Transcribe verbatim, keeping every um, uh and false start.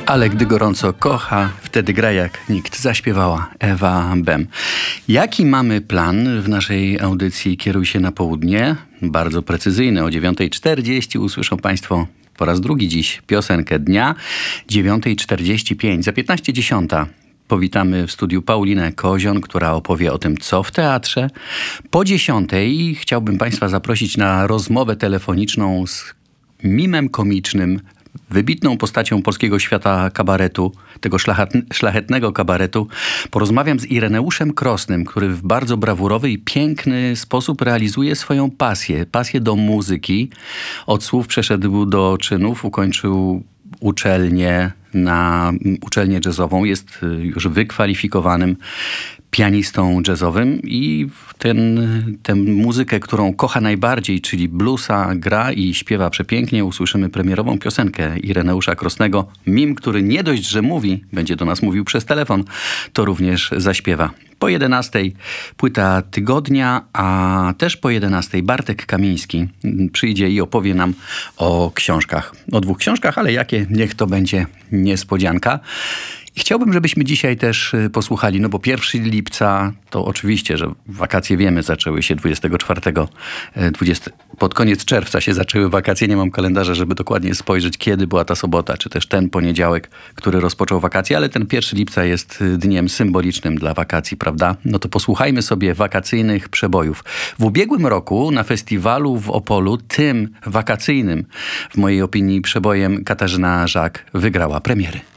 Ale gdy gorąco kocha, wtedy gra jak nikt, zaśpiewała Ewa Bem. Jaki mamy plan w naszej audycji Kieruj się na południe? Bardzo precyzyjny. O dziewiąta czterdzieści usłyszą Państwo po raz drugi dziś piosenkę dnia. dziewiąta czterdzieści pięć, za piętnaście dziesiąta. Powitamy w studiu Paulinę Kozion, która opowie o tym, co w teatrze. Po dziesiątej chciałbym Państwa zaprosić na rozmowę telefoniczną z mimem komicznym, wybitną postacią polskiego świata kabaretu, tego szlachetnego kabaretu. Porozmawiam z Ireneuszem Krosnym, który w bardzo brawurowy i piękny sposób realizuje swoją pasję. Pasję do muzyki. Od słów przeszedł do czynów, ukończył uczelnię na uczelnię jazzową. Jest już wykwalifikowanym pianistą jazzowym i ten, tę muzykę, którą kocha najbardziej, czyli bluesa, gra i śpiewa przepięknie. Usłyszymy premierową piosenkę Ireneusza Krosnego. Mim, który nie dość, że mówi, będzie do nas mówił przez telefon, to również zaśpiewa. Po jedenastej płyta tygodnia, a też po jedenastej Bartek Kamiński przyjdzie i opowie nam o książkach. O dwóch książkach, ale jakie? Niech to będzie niespodzianka. I chciałbym, żebyśmy dzisiaj też posłuchali, no bo pierwszego lipca to oczywiście, że wakacje wiemy, zaczęły się dwudziestego czwartego, dwudziestego pod koniec czerwca się zaczęły wakacje. Nie mam kalendarza, żeby dokładnie spojrzeć, kiedy była ta sobota, czy też ten poniedziałek, który rozpoczął wakacje, ale ten pierwszego lipca jest dniem symbolicznym dla wakacji, prawda? No to posłuchajmy sobie wakacyjnych przebojów. W ubiegłym roku na festiwalu w Opolu, tym wakacyjnym, w mojej opinii przebojem, Katarzyna Żak wygrała premiery.